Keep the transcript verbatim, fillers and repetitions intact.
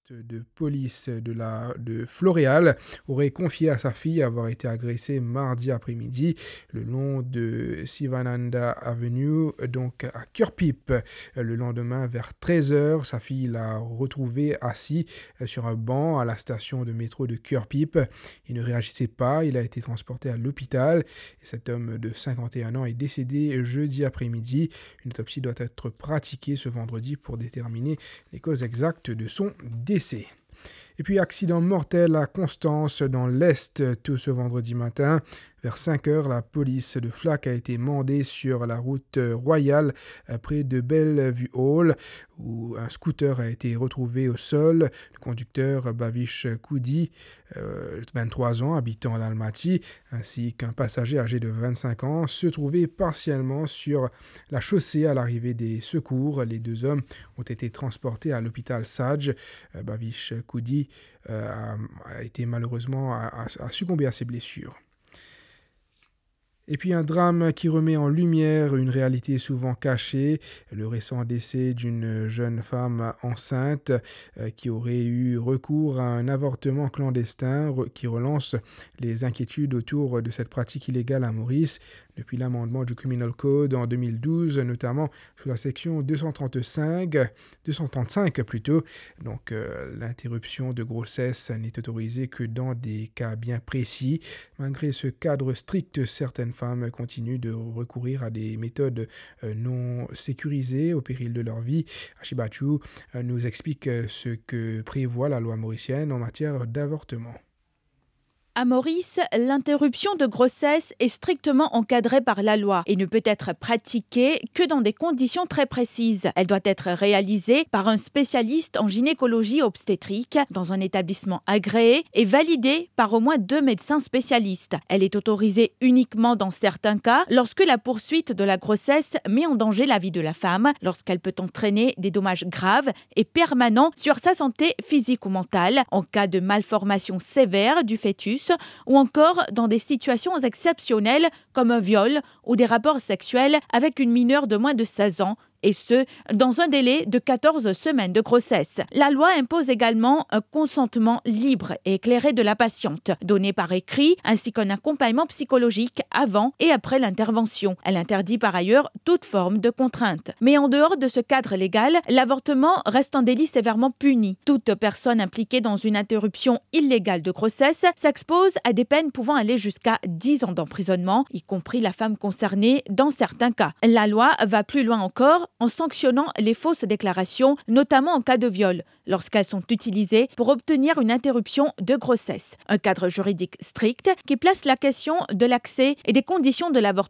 de police de, la, de Floréal aurait confié à sa fille avoir été agressée mardi après-midi le long de Sivananda Avenue, donc à Kirpip. Le lendemain, vers treize heures, sa fille l'a retrouvé assis sur un banc à la station de métro de Kirpip. Il ne réagissait pas, il a été transporté à l'hôpital. Et cet homme de cinquante et un ans est décédé jeudi après-midi. Une autopsie doit être pratiquée ce vendredi pour déterminer les causes exactes de son décès. Et puis, accident mortel à Constance, dans l'Est, tout ce vendredi matin. Vers cinq heures, la police de Flac a été mandée sur la route royale près de Bellevue Hall, où un scooter a été retrouvé au sol. Le conducteur Bavish Koudi, euh, vingt-trois ans, habitant à l'Almaty, ainsi qu'un passager âgé de vingt-cinq ans, se trouvaient partiellement sur la chaussée à l'arrivée des secours. Les deux hommes ont été transportés à l'hôpital Sage. Euh, Bavish Koudi euh, a, a été malheureusement a, a succombé à ses blessures. Et puis un drame qui remet en lumière une réalité souvent cachée, le récent décès d'une jeune femme enceinte euh, qui aurait eu recours à un avortement clandestin re- qui relance les inquiétudes autour de cette pratique illégale à Maurice. Depuis l'amendement du Criminal Code en deux mille douze, notamment sous la section deux cent trente-cinq, deux cent trente-cinq plutôt. Donc euh, l'interruption de grossesse n'est autorisée que dans des cas bien précis. Malgré ce cadre strict, certaines femmes continuent de recourir à des méthodes euh, non sécurisées au péril de leur vie. Achibatu euh, nous explique ce que prévoit la loi mauricienne en matière d'avortement. À Maurice, l'interruption de grossesse est strictement encadrée par la loi et ne peut être pratiquée que dans des conditions très précises. Elle doit être réalisée par un spécialiste en gynécologie obstétrique dans un établissement agréé et validée par au moins deux médecins spécialistes. Elle est autorisée uniquement dans certains cas lorsque la poursuite de la grossesse met en danger la vie de la femme, lorsqu'elle peut entraîner des dommages graves et permanents sur sa santé physique ou mentale, en cas de malformation sévère du fœtus, ou encore dans des situations exceptionnelles comme un viol ou des rapports sexuels avec une mineure de moins de seize ans, et ce, dans un délai de quatorze semaines de grossesse. La loi impose également un consentement libre et éclairé de la patiente, donné par écrit, ainsi qu'un accompagnement psychologique avant et après l'intervention. Elle interdit par ailleurs toute forme de contrainte. Mais en dehors de ce cadre légal, l'avortement reste un délit sévèrement puni. Toute personne impliquée dans une interruption illégale de grossesse s'expose à des peines pouvant aller jusqu'à dix ans d'emprisonnement, y compris la femme concernée dans certains cas. La loi va plus loin encore en sanctionnant les fausses déclarations, notamment en cas de viol, lorsqu'elles sont utilisées pour obtenir une interruption de grossesse. Un cadre juridique strict qui place la question de l'accès et des conditions de l'avortement